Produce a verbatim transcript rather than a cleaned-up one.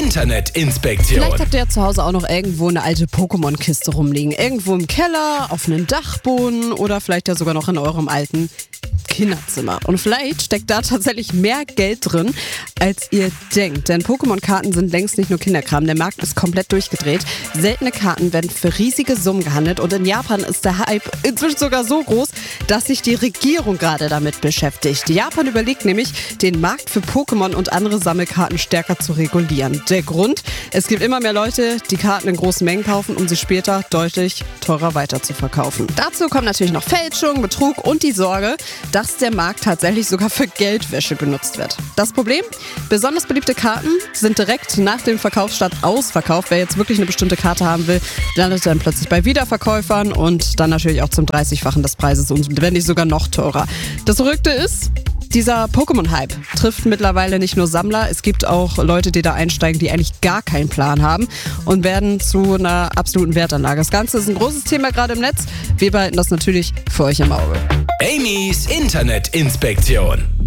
Internetinspektion. Vielleicht habt ihr ja zu Hause auch noch irgendwo eine alte Pokémon-Kiste rumliegen. Irgendwo im Keller, auf einem Dachboden oder vielleicht ja sogar noch in eurem alten Kinderzimmer. Und vielleicht steckt da tatsächlich mehr Geld drin, als ihr denkt. Denn Pokémon-Karten sind längst nicht nur Kinderkram. Der Markt ist komplett durchgedreht. Seltene Karten werden für riesige Summen gehandelt. Und in Japan ist der Hype inzwischen sogar so groß, dass sich die Regierung gerade damit beschäftigt. Japan überlegt nämlich, den Markt für Pokémon und andere Sammelkarten stärker zu regulieren. Der Grund? Es gibt immer mehr Leute, die Karten in großen Mengen kaufen, um sie später deutlich teurer weiter zu verkaufen. Dazu kommen natürlich noch Fälschung, Betrug und die Sorge, dass der Markt tatsächlich sogar für Geldwäsche genutzt wird. Das Problem? Besonders beliebte Karten sind direkt nach dem Verkaufsstart ausverkauft. Wer jetzt wirklich eine bestimmte Karte haben will, landet dann plötzlich bei Wiederverkäufern und dann natürlich auch zum dreißigfachen des Preises und wenn nicht sogar noch teurer. Das Verrückte ist, dieser Pokémon-Hype trifft mittlerweile nicht nur Sammler, es gibt auch Leute, die da einsteigen, die eigentlich gar keinen Plan haben und werden zu einer absoluten Wertanlage. Das Ganze ist ein großes Thema gerade im Netz. Wir behalten das natürlich für euch im Auge. Amy's Internetinspektion.